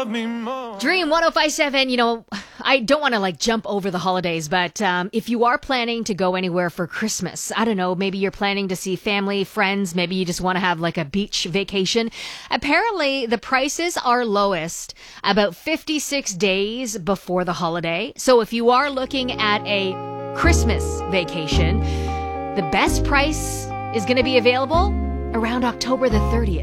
me more. Dream 1057, I don't want to jump over the holidays, but if you are planning to go anywhere for Christmas, I don't know, maybe you're planning to see family, friends, maybe you just want to have a beach vacation. Apparently, the prices are lowest about 56 days before the holiday. So if you are looking at a Christmas vacation, the best price is going to be available around October the 30th.